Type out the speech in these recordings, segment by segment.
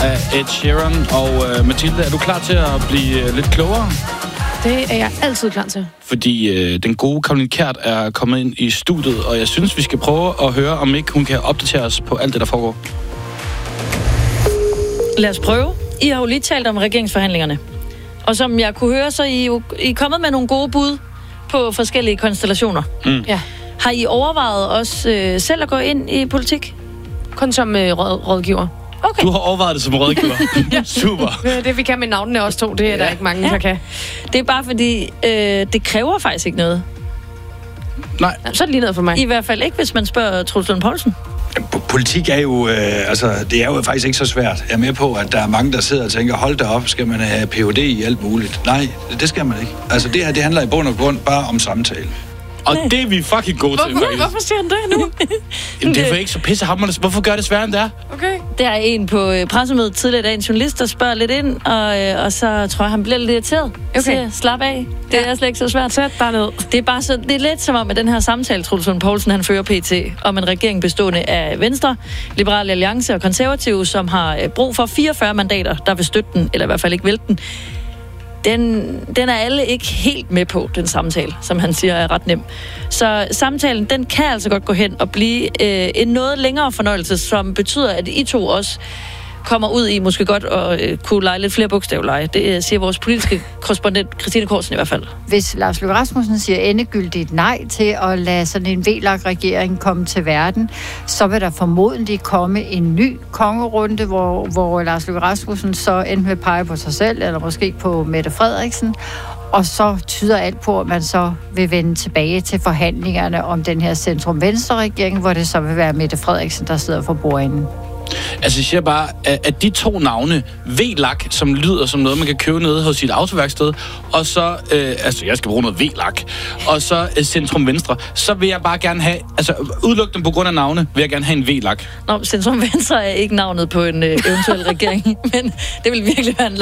af Ed Sheeran. Og Mathilde, er du klar til at blive lidt klogere? Det er jeg altid klar til. Fordi den gode Caroline Kjært er kommet ind i studiet, og jeg synes, vi skal prøve at høre, om ikke hun kan opdatere os på alt det, der foregår. Lad os prøve. I har jo lige talt om regeringsforhandlingerne. Og som jeg kunne høre, så I er kommet med nogle gode bud på forskellige konstellationer. Ja. Har I overvejet også selv at gå ind i politik? Kun som rådgiver. Okay. Du har overvejet det som rådgiver. Ja. Super. Det vi kan med navnene også to, det er der ikke mange, der kan. Det er bare fordi, det kræver faktisk ikke noget. Nej. Så er det lige noget for mig. I hvert fald ikke, hvis man spørger Troels Lund Poulsen. Politik er jo, det er jo faktisk ikke så svært. Jeg er med på, at der er mange, der sidder og tænker, hold da op, skal man have Ph.D. i alt muligt? Nej, det skal man ikke. Altså det her, det handler i bund og grund bare om samtale. Og det er vi fucking gode til, faktisk. Hvorfor siger han det nu? Jamen, det er for ikke så pissehammerende. Hvorfor gør det sværere, end det er? Okay. Der er en på pressemødet tidligere i dag, en journalist, der spørger lidt ind, og så tror jeg, han bliver lidt irriteret. Okay. Siger, slap af. Det er slet ikke så svært. Sæt dig ned. Det er bare så, det er lidt som om, at den her samtale, Troels Lund Poulsen, han fører pt. Om en regering bestående af Venstre, Liberal Alliance og Konservative, som har brug for 44 mandater, der vil støtte den, eller i hvert fald ikke vælte den. Den er alle ikke helt med på, den samtale, som han siger er ret nem. Så samtalen, den kan altså godt gå hen og blive en noget længere fornøjelse, som betyder, at I to også kommer ud i måske godt og kunne lege lidt flere bogstavleje. Det siger vores politiske korrespondent Christine Korsen i hvert fald. Hvis Lars Løkke Rasmussen siger endegyldigt nej til at lade sådan en VLAK-regering komme til verden, så vil der formodentlig komme en ny kongerunde, hvor Lars Løkke Rasmussen så enten vil pege på sig selv, eller måske på Mette Frederiksen. Og så tyder alt på, at man så vil vende tilbage til forhandlingerne om den her centrum-venstre-regering, hvor det så vil være Mette Frederiksen, der sidder for bordenden. Altså, jeg siger bare, at de to navne, VLAK, som lyder som noget, man kan købe nede hos sit autoværksted, og så, jeg skal bruge noget VLAK, og så Centrum Venstre, så vil jeg bare gerne have, udelukke dem på grund af navne, vil jeg gerne have en VLAK. Nå, Centrum Venstre er ikke navnet på en eventuel regering, men det vil virkelig være en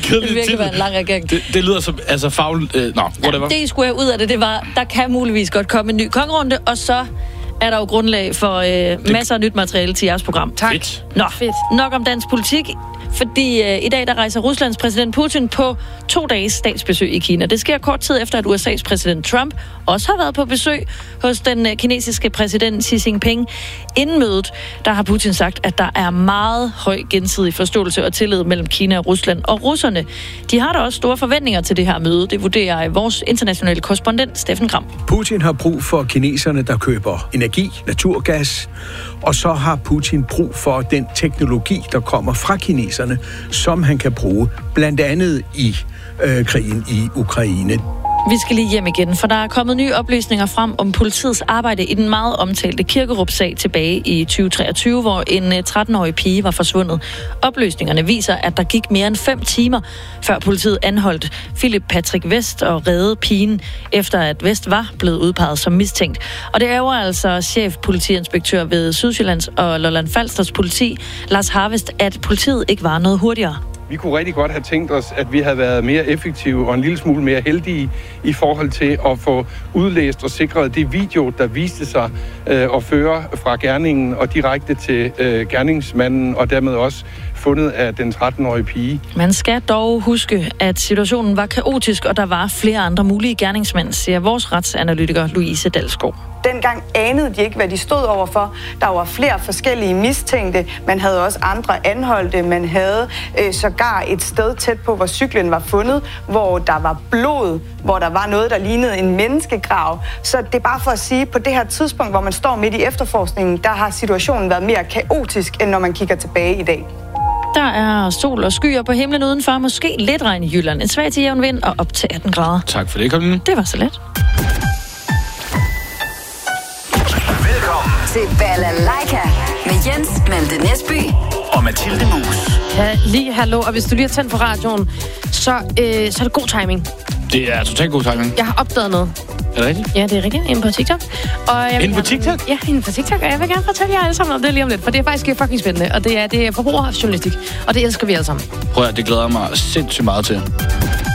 lang, regering. Det lyder som fagl... whatever. Det, I skulle have ud af det var, der kan muligvis godt komme en ny kongerunde, og så er der jo grundlag for masser af nyt materiale til jeres program. Tak. Fedt. Nå, nok om dansk politik, fordi i dag der rejser Ruslands præsident Putin på 2 dages statsbesøg i Kina. Det sker kort tid efter, at USA's præsident Trump også har været på besøg hos den kinesiske præsident Xi Jinping. Inden mødet, der har Putin sagt, at der er meget høj gensidig forståelse og tillid mellem Kina og Rusland. Og russerne, de har da også store forventninger til det her møde. Det vurderer vores internationale korrespondent Steffen Gram. Putin har brug for kineserne, der køber energi, naturgas, og så har Putin brug for den teknologi, der kommer fra kineserne, som han kan bruge blandt andet i krigen i Ukraine. Vi skal lige hjem igen, for der er kommet nye oplysninger frem om politiets arbejde i den meget omtalte Kirkerup-sag tilbage i 2023, hvor en 13-årig pige var forsvundet. Oplysningerne viser, at der gik mere end 5 timer, før politiet anholdt Philip Patrick Vest og reddede pigen, efter at Vest var blevet udpeget som mistænkt. Og det ærger altså chefpolitiinspektør ved Sydsjællands og Lolland Falsters politi, Lars Harvest, at politiet ikke var noget hurtigere. Vi kunne rigtig godt have tænkt os, at vi havde været mere effektive og en lille smule mere heldige i forhold til at få udlæst og sikret det video, der viste sig at føre fra gerningen og direkte til gerningsmanden, og dermed også fundet af den 13-årige pige. Man skal dog huske, at situationen var kaotisk, og der var flere andre mulige gerningsmænd, siger vores retsanalytiker Louise Dalsgaard. Dengang anede de ikke, hvad de stod overfor. Der var flere forskellige mistænkte. Man havde også andre anholdte. Man havde sågar et sted tæt på, hvor cyklen var fundet, hvor der var blod, hvor der var noget, der lignede en menneskegrav. Så det er bare for at sige, at på det her tidspunkt, hvor man står midt i efterforskningen, der har situationen været mere kaotisk, end når man kigger tilbage i dag. Der er sol og skyer på himlen udenfor, måske lidt regn i Jylland. En svag til jævn vind og op til 18 grader. Tak for det, Karoline. Det var så let. Velkommen til Balalaika med Jens Malte Næsby Og Mathilde Mus. Ja, lige hallo. Og hvis du lige har tændt på radioen, så er det god timing. Det er totalt god timing. Jeg har opdaget noget. Er det rigtigt? Ja, det er rigtigt. Inde på TikTok. Inde på TikTok? Ja, inde på TikTok. Og jeg vil gerne fortælle jer alle sammen om det lige om lidt. For det er faktisk fucking spændende. Og det er forbrugerjournalistik. Og det elsker vi alle sammen. Prøv at det glæder mig sindssygt meget til.